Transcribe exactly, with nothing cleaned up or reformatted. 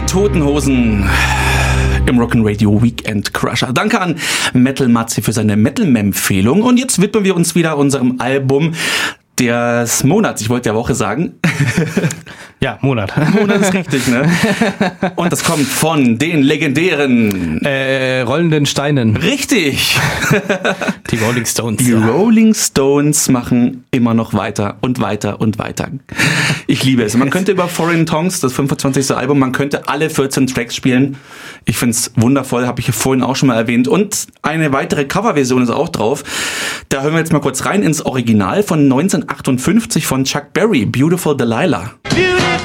Toten Hosen im Rock'n'Radio Weekend Crusher. Danke an Metal Matze für seine Metal-Empfehlung. Und jetzt widmen wir uns wieder unserem Album des Monats. Ich wollte der Woche sagen. Ja, Monat. Monat ist richtig, ne? Und das kommt von den legendären Äh, rollenden Steinen. Richtig. Die Rolling Stones. Die ja. Rolling Stones machen immer noch weiter und weiter und weiter. Ich liebe es. Man könnte über Foreign Tongues, das fünfundzwanzigste Album, man könnte alle vierzehn Tracks spielen. Ich find's wundervoll, habe ich hier vorhin auch schon mal erwähnt. Und eine weitere Coverversion ist auch drauf. Da hören wir jetzt mal kurz rein ins Original von neunzehnhundertachtundfünfzig von Chuck Berry, Beautiful Delilah. Beautiful